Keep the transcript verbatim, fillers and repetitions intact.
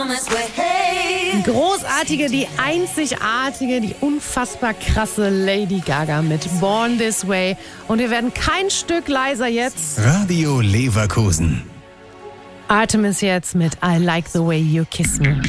Großartige, die einzigartige, die unfassbar krasse Lady Gaga mit Born This Way. Und wir werden kein Stück leiser jetzt. Radio Leverkusen. Artemis jetzt mit I Like the Way You Kiss Me.